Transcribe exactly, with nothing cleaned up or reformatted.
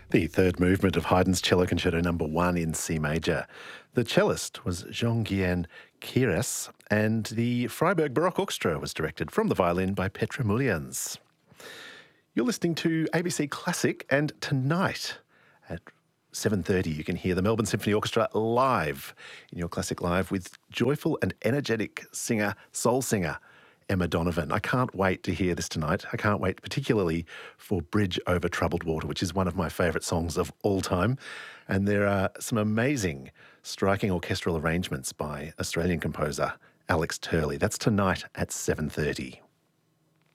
The third movement of Haydn's Cello Concerto Number One in C major. The cellist was Jean-Guyen Queyras, and the Freiburg Baroque Orchestra was directed from the violin by Petra Mulians. You're listening to A B C Classic, and tonight at seven thirty you can hear the Melbourne Symphony Orchestra live in your Classic Live with joyful and energetic singer, soul singer, Emma Donovan. I can't wait to hear this tonight. I can't wait particularly for Bridge Over Troubled Water, which is one of my favourite songs of all time. And there are some amazing, striking orchestral arrangements by Australian composer Alex Turley. That's tonight at seven thirty.